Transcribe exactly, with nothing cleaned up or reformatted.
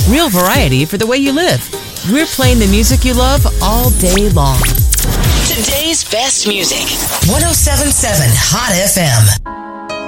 Real variety for the way you live. We're playing the music you love all day long. Today's best music. one oh seven point seven Hot F M.